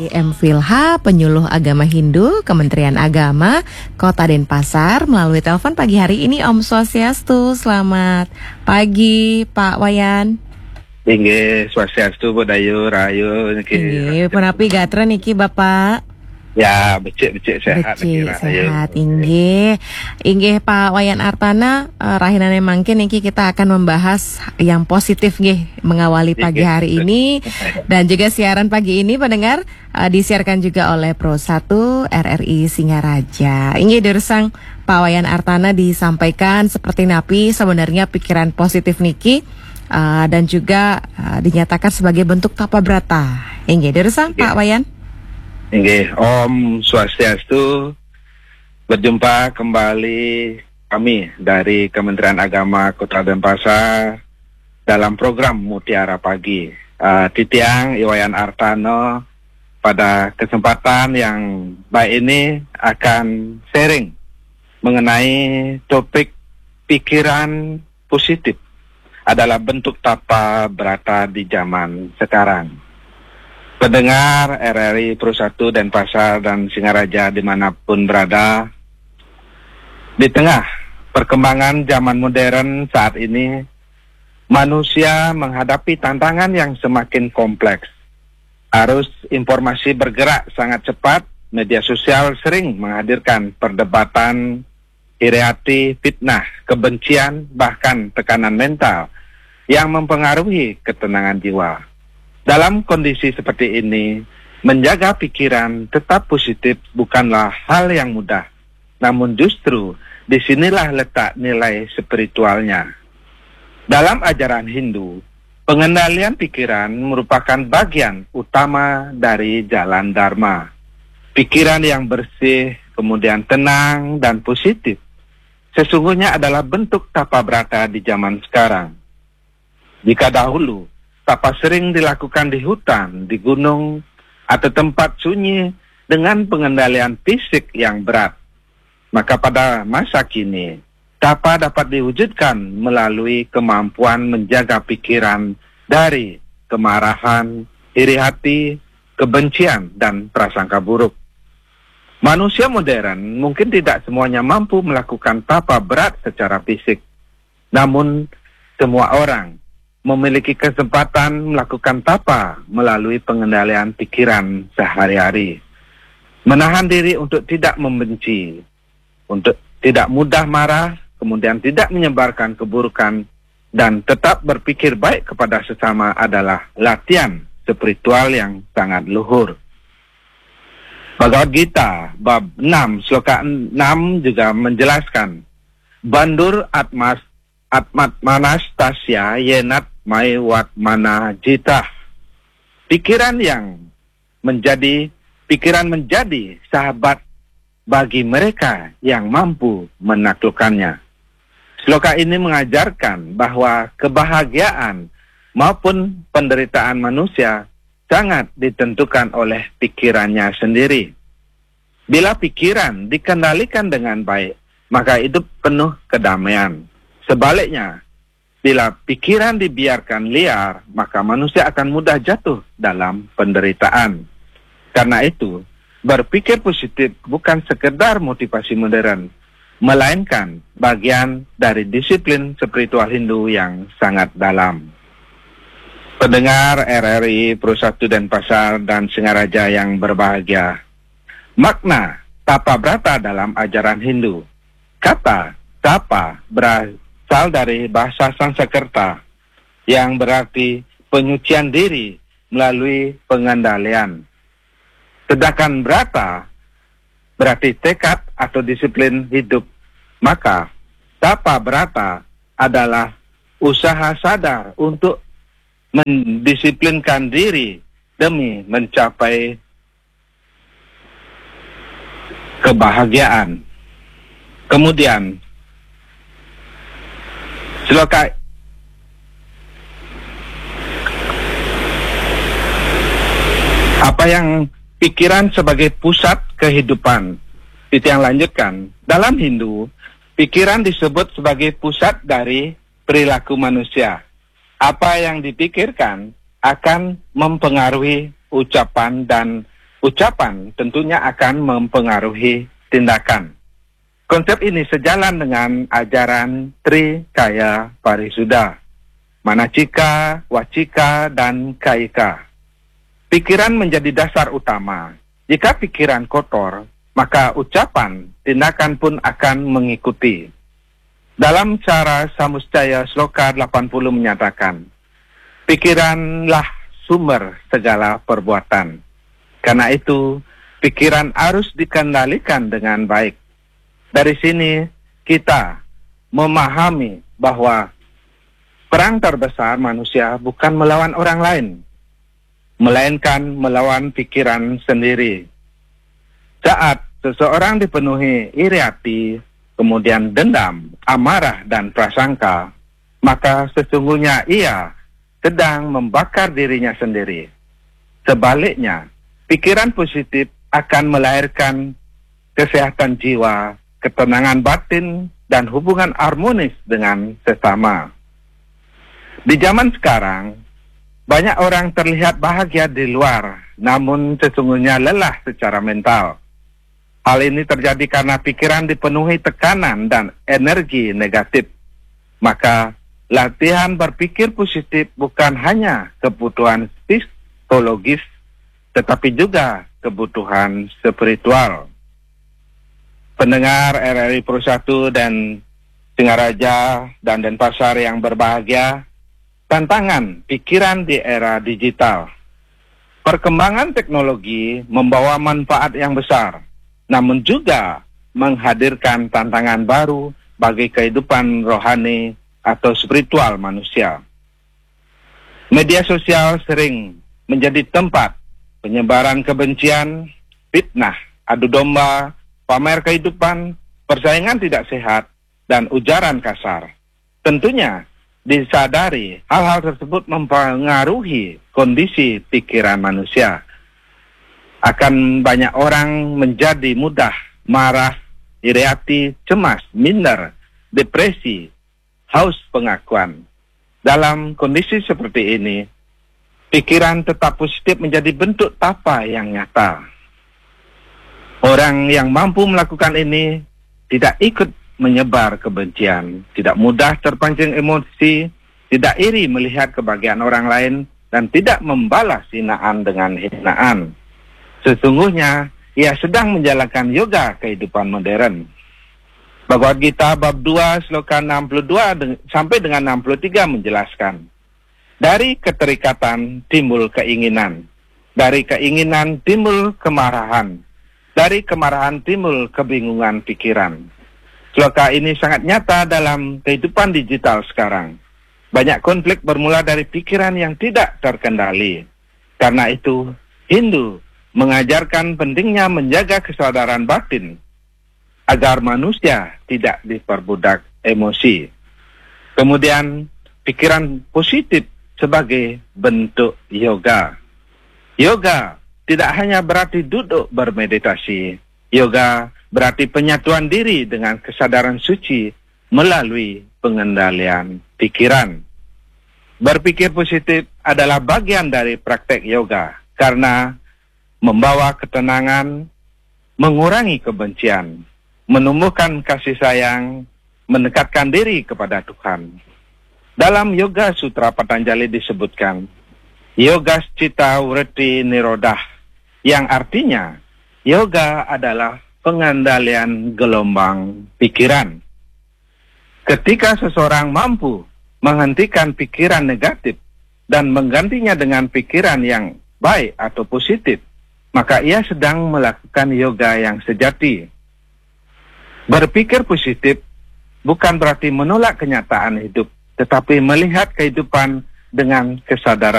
MPhilha, penyuluh agama Hindu, Kementerian Agama, Kota Denpasar, melalui telepon pagi hari ini. Om Swastiastu, selamat pagi Pak Wayan. Inggih, Swastiastu, Budayu, Rahayu. Inggih, punapi gatra niki Bapak? Ya, becik sehat. Becik sehat, inggih. Inggih Pak Wayan Artana, rahinane mangkin niki kita akan membahas yang positif nggih mengawali pagi hari ini. Dan juga siaran pagi ini pendengar disiarkan juga oleh Pro 1 RRI Singaraja. Inggih dirsang Pak Wayan Artana disampaikan seperti napi sebenarnya pikiran positif niki dan juga dinyatakan sebagai bentuk tapa brata. Inggih dirsang Pak Wayan. Inggih, Om Swastiastu. Berjumpa kembali kami dari Kementerian Agama Kota Denpasar dalam program Mutiara Pagi. Titiang Iwayan Artano pada kesempatan yang baik ini akan sharing mengenai topik pikiran positif adalah bentuk tapa brata di zaman sekarang. Pendengar RRI Pro 1 Denpasar dan Singaraja dimanapun berada, di tengah perkembangan zaman modern saat ini, manusia menghadapi tantangan yang semakin kompleks. Arus informasi bergerak sangat cepat, media sosial sering menghadirkan perdebatan, iri hati, fitnah, kebencian, bahkan tekanan mental yang mempengaruhi ketenangan jiwa. Dalam kondisi seperti ini, menjaga pikiran tetap positif bukanlah hal yang mudah. Namun justru disinilah letak nilai spiritualnya. Dalam ajaran Hindu, pengendalian pikiran merupakan bagian utama dari jalan Dharma. Pikiran yang bersih, kemudian tenang dan positif, sesungguhnya adalah bentuk tapa brata di zaman sekarang. Jika dahulu tapa sering dilakukan di hutan, di gunung, atau tempat sunyi dengan pengendalian fisik yang berat, maka pada masa kini, tapa dapat diwujudkan melalui kemampuan menjaga pikiran dari kemarahan, iri hati, kebencian, dan prasangka buruk. Manusia modern mungkin tidak semuanya mampu melakukan tapa berat secara fisik, namun semua orang memiliki kesempatan melakukan tapa melalui pengendalian pikiran sehari-hari. Menahan diri untuk tidak membenci, untuk tidak mudah marah, kemudian tidak menyebarkan keburukan, dan tetap berpikir baik kepada sesama adalah latihan spiritual yang sangat luhur. Bhagavad Gita, bab 6, sloka 6 juga menjelaskan, Bandur Atmatmanastasya yenat Maiwat mana jita. Pikiran menjadi sahabat bagi mereka yang mampu menaklukkannya. Sloka ini mengajarkan bahwa kebahagiaan maupun penderitaan manusia sangat ditentukan oleh pikirannya sendiri. Bila pikiran dikendalikan dengan baik, maka hidup penuh kedamaian. Sebaliknya, bila pikiran dibiarkan liar, maka manusia akan mudah jatuh dalam penderitaan. Karena itu, berpikir positif bukan sekedar motivasi modern, melainkan bagian dari disiplin spiritual Hindu yang sangat dalam. Pendengar RRI Pro 1 Denpasar dan Singaraja yang berbahagia, makna tapa brata dalam ajaran Hindu. Kata tapa berasal dari bahasa Sanskerta yang berarti penyucian diri melalui pengendalian. Sedangkan brata berarti tekad atau disiplin hidup. Maka tapa brata adalah usaha sadar untuk mendisiplinkan diri demi mencapai kebahagiaan. Kemudian sloka apa yang pikiran sebagai pusat kehidupan. Itu yang lanjutkan. Dalam Hindu, pikiran disebut sebagai pusat dari perilaku manusia. Apa yang dipikirkan akan mempengaruhi ucapan dan ucapan tentunya akan mempengaruhi tindakan. Konsep ini sejalan dengan ajaran Trikaya Parisuddha, Manacika, Wacika, dan Kaika. Pikiran menjadi dasar utama. Jika pikiran kotor, maka ucapan, tindakan pun akan mengikuti. Dalam cara Samustaya Sloka 80 menyatakan, pikiranlah sumber segala perbuatan. Karena itu, pikiran harus dikendalikan dengan baik. Dari sini, kita memahami bahwa perang terbesar manusia bukan melawan orang lain, melainkan melawan pikiran sendiri. Saat seseorang dipenuhi iri hati, kemudian dendam, amarah, dan prasangka, maka sesungguhnya ia sedang membakar dirinya sendiri. Sebaliknya, pikiran positif akan melahirkan kesehatan jiwa, ketenangan batin, dan hubungan harmonis dengan sesama. Di zaman sekarang, banyak orang terlihat bahagia di luar, namun sesungguhnya lelah secara mental. Hal ini terjadi karena pikiran dipenuhi tekanan dan energi negatif. Maka, latihan berpikir positif bukan hanya kebutuhan psikologis, tetapi juga kebutuhan spiritual. Pendengar RRI Pro 1 dan Singaraja dan Denpasar yang berbahagia, tantangan pikiran di era digital. Perkembangan teknologi membawa manfaat yang besar, namun juga menghadirkan tantangan baru bagi kehidupan rohani atau spiritual manusia. Media sosial sering menjadi tempat penyebaran kebencian, fitnah, adu domba, pamer kehidupan, persaingan tidak sehat, dan ujaran kasar. Tentunya disadari hal-hal tersebut mempengaruhi kondisi pikiran manusia. Akan banyak orang menjadi mudah marah, iri hati, cemas, minder, depresi, haus pengakuan. Dalam kondisi seperti ini, pikiran tetap positif menjadi bentuk tapa yang nyata. Orang yang mampu melakukan ini tidak ikut menyebar kebencian, tidak mudah terpancing emosi, tidak iri melihat kebahagiaan orang lain, dan tidak membalas hinaan dengan hinaan. Sesungguhnya, ia sedang menjalankan yoga kehidupan modern. Bhagavad Gita bab 2 sloka 62 sampai dengan 63 menjelaskan, dari keterikatan timbul keinginan, dari keinginan timbul kemarahan, dari kemarahan timbul kebingungan pikiran. Sloka ini sangat nyata dalam kehidupan digital sekarang. Banyak konflik bermula dari pikiran yang tidak terkendali. Karena itu, Hindu mengajarkan pentingnya menjaga kesadaran batin agar manusia tidak diperbudak emosi. Kemudian, pikiran positif sebagai bentuk yoga. Yoga tidak hanya berarti duduk bermeditasi. Yoga berarti penyatuan diri dengan kesadaran suci melalui pengendalian pikiran. Berpikir positif adalah bagian dari praktek yoga karena membawa ketenangan, mengurangi kebencian, menumbuhkan kasih sayang, mendekatkan diri kepada Tuhan. Dalam Yoga Sutra Patanjali disebutkan, Yoga Citta Vritti Nirodha, yang artinya yoga adalah pengendalian gelombang pikiran. Ketika seseorang mampu menghentikan pikiran negatif dan menggantinya dengan pikiran yang baik atau positif, maka ia sedang melakukan yoga yang sejati. Berpikir positif bukan berarti menolak kenyataan hidup, tetapi melihat kehidupan dengan kesadaran